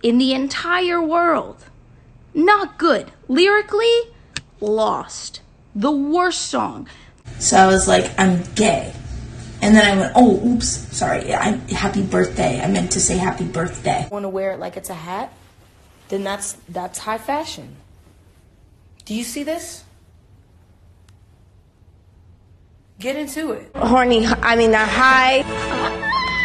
in the entire world. Not good. Lyrically, Lost. The worst song. So I was like, I'm gay. And then I went, oh, oops, sorry, happy birthday. I meant to say happy birthday. Want to wear it like it's a hat? Then that's high fashion. Do you see this? Get into it. Horny, I mean, not high.